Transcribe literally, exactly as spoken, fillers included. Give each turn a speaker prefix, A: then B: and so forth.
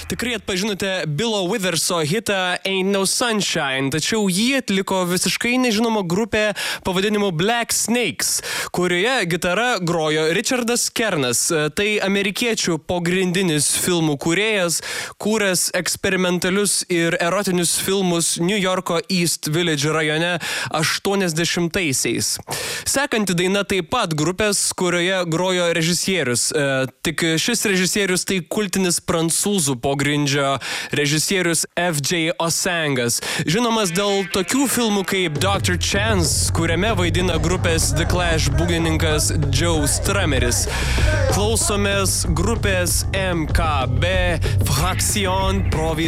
A: Tikrai atpažinote Billo Witherso hitą Ain't No Sunshine, tačiau jį atliko visiškai nežinoma grupė pavadinimu Black Snakes, kurioje gitara grojo Richardas Kernas. Tai amerikiečių pogrindinis filmų kūrėjas, kūręs eksperimentalius ir erotinius filmus New Yorko East Village rajone aštuoniasdešimtaisiais. Sekanti daina taip pat grupės, kurioje grojo režisierius. Tik šis režisierius tai kultinis prancūzų pogrindžio režisierius F J Osangas, žinomas dėl tokių filmų kaip Doctor Chance, kuriame vaidina grupės The Clash būgnininkas Joe Strameris. Klausomės grupės M K B Fraction Provi